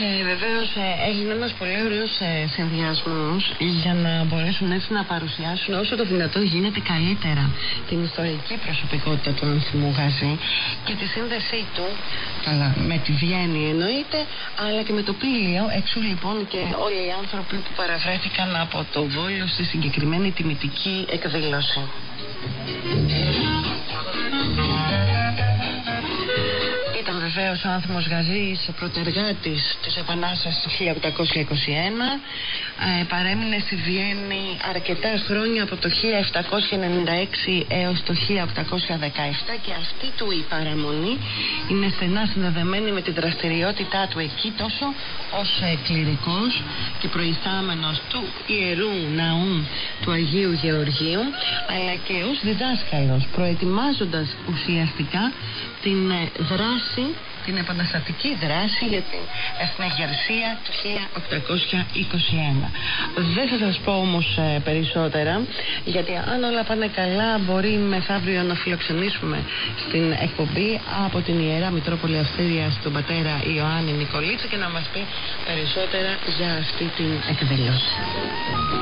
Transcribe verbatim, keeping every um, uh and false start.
Ε, βεβαίως ε, έγινε ένας πολύ ωραίος ε, συνδυασμός για να μπορέσουν έτσι να παρουσιάσουν όσο το δυνατόν γίνεται καλύτερα την ιστορική προσωπικότητα του Άνθιμου Γαζή και τη σύνδεσή του, καλά, με τη Βιέννη εννοείται, αλλά και με το Πήλιο. Εξού λοιπόν και όλοι οι άνθρωποι που παραβρέθηκαν από το Βόλιο στη συγκεκριμένη τιμητική εκδήλωση. Ήταν βεβαίως ο Άνθιμος Γαζής πρωτεργάτης της Επανάστασης του χίλια οκτακόσια είκοσι ένα. Ε, παρέμεινε στη Βιέννη αρκετά χρόνια, από το χίλια επτακόσια ενενήντα έξι έως το χίλια οκτακόσια δεκαεπτά, και αυτή του η παραμονή είναι στενά συνδεδεμένη με τη δραστηριότητά του εκεί, τόσο ως ε, κληρικός και προϊστάμενος του Ιερού Ναού του Αγίου Γεωργίου, αλλά και ως διδάσκαλος, προετοιμάζοντας ουσιαστικά την δράση, την επαναστατική δράση για την εθνεγερσία του χίλια οκτακόσια είκοσι ένα. Δεν θα σας πω όμως ε, περισσότερα, γιατί αν όλα πάνε καλά μπορεί μεθαύριο να φιλοξενήσουμε στην εκπομπή από την Ιερά Μητρόπολη Αυστρίας τον πατέρα Ιωάννη Νικολίτση και να μας πει περισσότερα για αυτή την εκδήλωση.